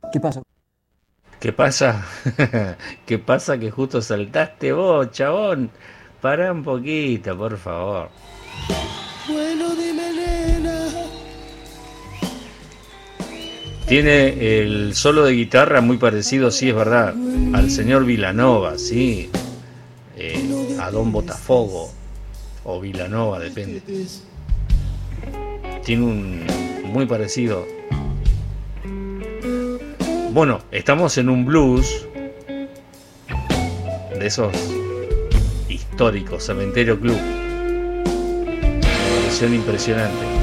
¿Qué pasa? ¿Qué pasa? ¿Qué pasa que justo saltaste vos, chabón? Pará un poquito, por favor. Bueno, dime, nena. Tiene el solo de guitarra muy parecido, sí es verdad, al señor Vilanova, sí. A Don Botafogo o Vilanova, depende. Tiene un muy parecido. Bueno, estamos en un blues de esos históricos, Cementerio Club. Una versión impresionante.